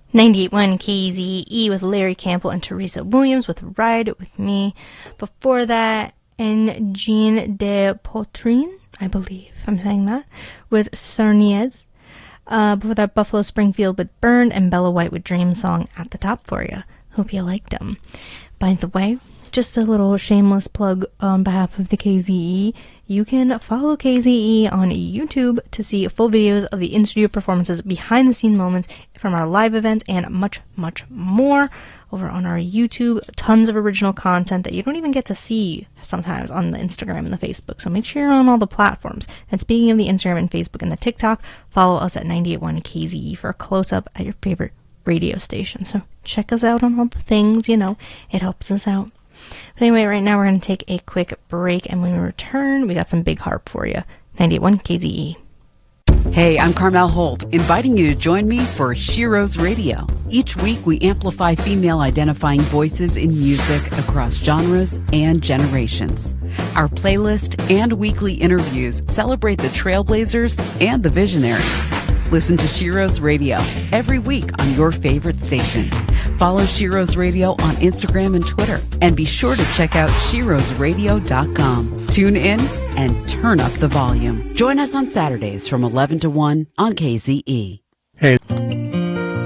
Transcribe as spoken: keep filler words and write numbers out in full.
ninety-eight point one K Z E with Larry Campbell and Teresa Williams with Ride With Me. Before that, Engine de Poitrine, I believe I'm saying that, with Sarniez. Uh, before that, Buffalo Springfield with Burned, and Bella White with Dream Song at the top for you. Hope you liked them. By the way, just a little shameless plug on behalf of the K Z E. You can follow K Z E on YouTube to see full videos of the in-studio performances, behind-the-scene moments from our live events, and much, much more over on our YouTube. Tons of original content that you don't even get to see sometimes on the Instagram and the Facebook. So make sure you're on all the platforms. And speaking of the Instagram and Facebook and the TikTok, follow us at ninety-eight point one K Z E for a close-up at your favorite radio station. So check us out on all the things, you know, it helps us out. But anyway, right now we're going to take a quick break, and when we return, we got some big harp for you. ninety-eight point one K Z E. Hey, I'm Carmel Holt, inviting you to join me for Shiro's Radio. Each week, we amplify female-identifying voices in music across genres and generations. Our playlist and weekly interviews celebrate the trailblazers and the visionaries. Listen to Shiro's Radio every week on your favorite station. Follow Shiro's Radio on Instagram and Twitter, and be sure to check out shiros radio dot com. Tune in and turn up the volume. Join us on Saturdays from eleven to one on K Z E. Hey.